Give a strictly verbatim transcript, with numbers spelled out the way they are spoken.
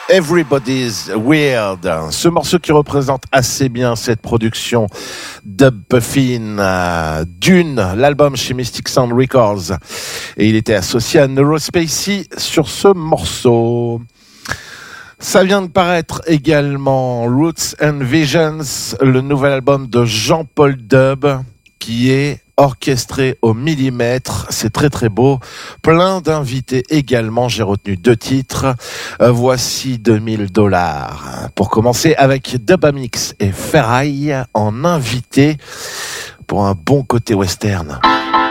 Everybody's Weird. Ce morceau qui représente assez bien cette production Dub Puffin euh, Dune, l'album chez Mystic Sound Records. Et il était associé à Neurospacey sur ce morceau. Ça vient de paraître également Roots and Visions, le nouvel album de Jean-Paul Dub, qui est orchestré au millimètre, c'est très très beau, plein d'invités également, j'ai retenu deux titres, euh, voici deux mille dollars. Pour commencer avec Dubamix et Ferraille en invité pour un bon côté western.